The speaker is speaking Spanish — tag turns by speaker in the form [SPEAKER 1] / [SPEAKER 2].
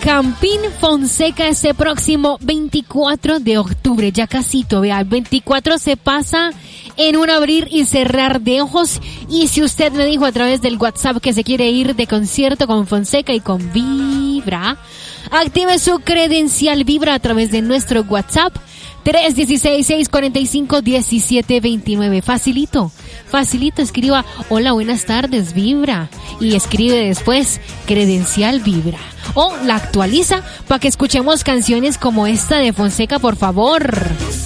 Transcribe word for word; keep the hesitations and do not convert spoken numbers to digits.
[SPEAKER 1] Campín Fonseca este próximo veinticuatro de octubre, ya casito, vea, el veinticuatro se pasa en un abrir y cerrar de ojos. Y si usted me dijo a través del WhatsApp que se quiere ir de concierto con Fonseca y con Vibra, active su credencial Vibra a través de nuestro WhatsApp tres uno seis, seis cuatro cinco, uno siete dos nueve. Facilito, facilito, escriba hola, buenas tardes, Vibra, y escribe después credencial Vibra. O la actualiza para que escuchemos canciones como esta de Fonseca, por favor.